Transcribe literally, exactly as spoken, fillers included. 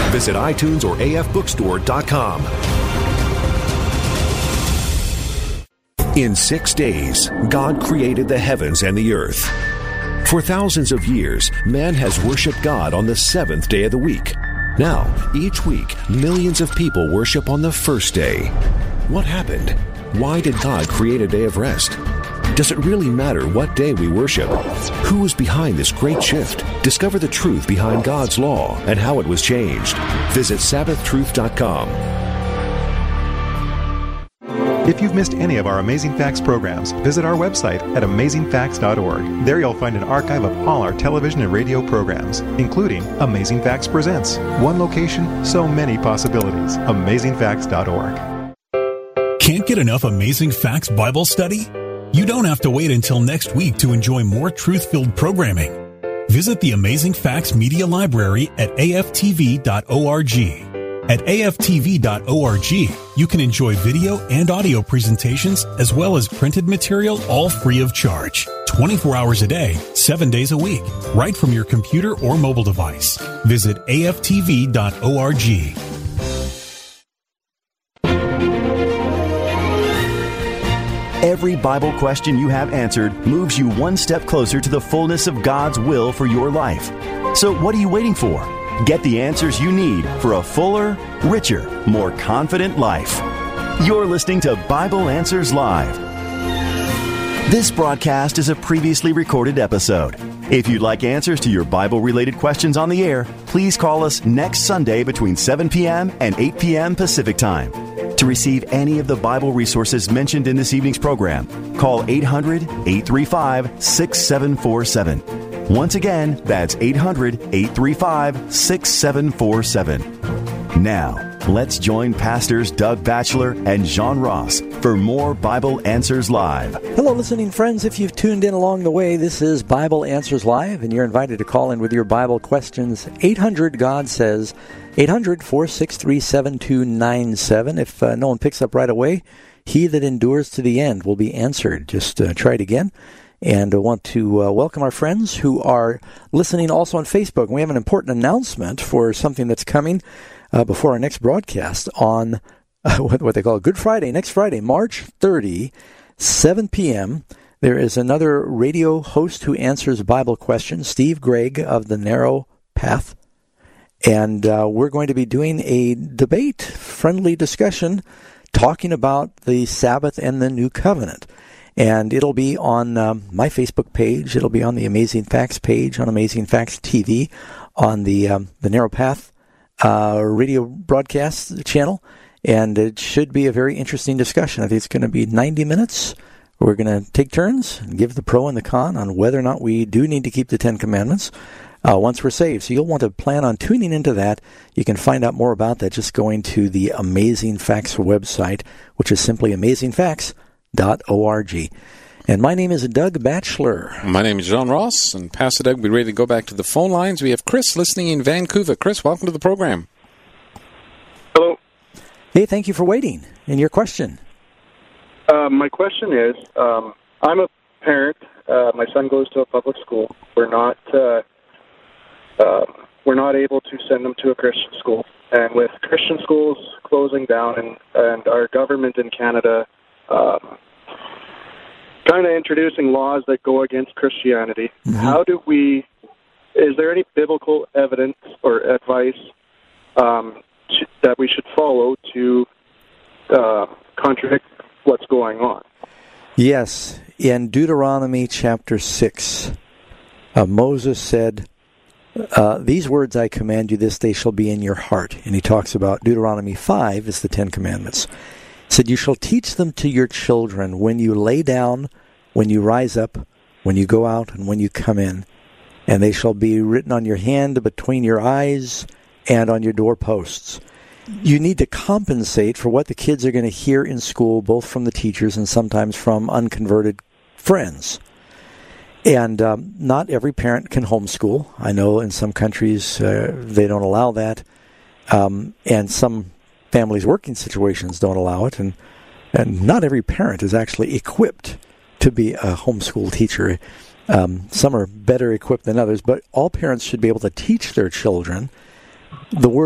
Visit iTunes or A F bookstore dot com. In six days, God created the heavens and the earth. For thousands of years, man has worshiped God on the seventh day of the week. Now, each week, millions of people worship on the first day. What happened? Why did God create a day of rest? Does it really matter what day we worship? Who is behind this great shift? Discover the truth behind God's law and how it was changed. Visit Sabbath Truth dot com. If you've missed any of our Amazing Facts programs, visit our website at amazing facts dot org. There you'll find an archive of all our television and radio programs, including Amazing Facts Presents. One location, so many possibilities. amazing facts dot org. Can't get enough Amazing Facts Bible study? You don't have to wait until next week to enjoy more truth-filled programming. Visit the Amazing Facts Media Library at A F T V dot org. At A F T V dot org, you can enjoy video and audio presentations as well as printed material, all free of charge. twenty-four hours a day, seven days a week, right from your computer or mobile device. Visit A F T V dot org. Every Bible question you have answered moves you one step closer to the fullness of God's will for your life. So what are you waiting for? Get the answers you need for a fuller, richer, more confident life. You're listening to Bible Answers Live. This broadcast is a previously recorded episode. If you'd like answers to your Bible-related questions on the air, please call us next Sunday between seven p.m. and eight p.m. Pacific Time. To receive any of the Bible resources mentioned in this evening's program, call eight hundred, eight three five, six seven four seven. Once again, that's eight hundred, eight three five, six seven four seven. Now, let's join Pastors Doug Batchelor and John Ross for more Bible Answers Live. Hello, listening friends. If you've tuned in along the way, this is Bible Answers Live, and you're invited to call in with your Bible questions. eight hundred, God says, eight hundred, four six three, seven two nine seven. If uh, no one picks up right away, he that endures to the end will be answered. Just uh, try it again. And I want to uh, welcome our friends who are listening also on Facebook. And we have an important announcement for something that's coming uh, before our next broadcast on uh, what, what they call Good Friday. Next Friday, March thirtieth, seven p.m., there is another radio host who answers Bible questions, Steve Gregg of The Narrow Path. And uh, we're going to be doing a debate, friendly discussion, talking about the Sabbath and the New Covenant. And it'll be on um, my Facebook page. It'll be on the Amazing Facts page, on Amazing Facts T V, on the um, the Narrow Path uh, radio broadcast channel. And it should be a very interesting discussion. I think it's going to be ninety minutes. We're going to take turns and give the pro and the con on whether or not we do need to keep the Ten Commandments uh, once we're saved. So you'll want to plan on tuning into that. You can find out more about that just going to the Amazing Facts website, which is simply amazing facts dot org. And my name is Doug Batchelor. My name is John Ross, and Pastor Doug, we're ready to go back to the phone lines. We have Chris listening in Vancouver. Chris, welcome to the program. Hello. Hey, thank you for waiting. And your question? Uh, my question is, um, I'm a parent. Uh, my son goes to a public school. We're not uh, uh, we're not able to send him to a Christian school. And with Christian schools closing down and, and our government in Canada Um, kind of introducing laws that go against Christianity. Mm-hmm. How do we, is there any biblical evidence or advice um, to, that we should follow to uh, contradict what's going on? Yes. In Deuteronomy chapter six, uh, Moses said, uh, these words I command you this day shall be in your heart. And he talks about Deuteronomy five is the Ten Commandments. Said, you shall teach them to your children when you lay down, when you rise up, when you go out, and when you come in. And they shall be written on your hand, between your eyes, and on your doorposts. You need to compensate for what the kids are going to hear in school, both from the teachers and sometimes from unconverted friends. And um, not every parent can homeschool. I know in some countries uh, they don't allow that. Um, and some families' working situations don't allow it, and and not every parent is actually equipped to be a homeschool teacher. Um, some are better equipped than others, but all parents should be able to teach their children the Word